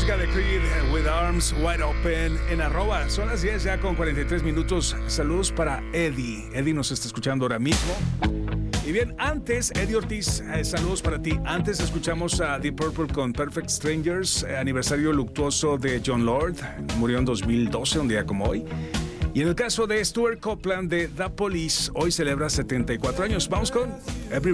música de Creed, With Arms Wide Open, en @ Son las 10 ya con 43 minutos. Saludos para Eddie. Eddie nos está escuchando ahora mismo. Y bien, antes, Eddie Ortiz, saludos para ti. Antes escuchamos a Deep Purple con Perfect Strangers, aniversario luctuoso de Jon Lord. Murió en 2012, un día como hoy. Y en el caso de Stuart Copeland de The Police, hoy celebra 74 años. Vamos con Every